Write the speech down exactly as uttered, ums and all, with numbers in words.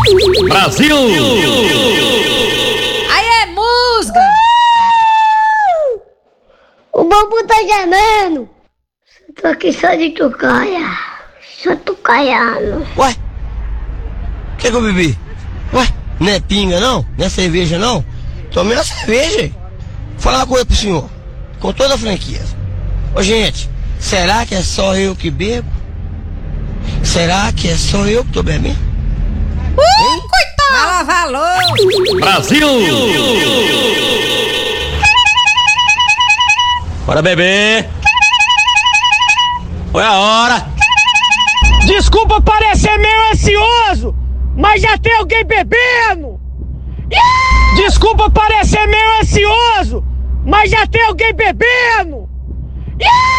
Brasil! Aí é musga! O bambu tá gemendo. Tô aqui só de tucaia. Só tucaiano. Ué? O que que eu bebi? Ué? Não é pinga não? Não é cerveja não? Tomei uma cerveja. Vou falar uma coisa pro senhor. Com toda a franqueza. Ô gente, será que é só eu que bebo? Será que é só eu que tô bebendo? Uh, coitado! Fala valor! Brasil! Bora beber! Foi a hora! Desculpa parecer meio ansioso, mas já tem alguém bebendo! Desculpa parecer meio ansioso, mas já tem alguém bebendo!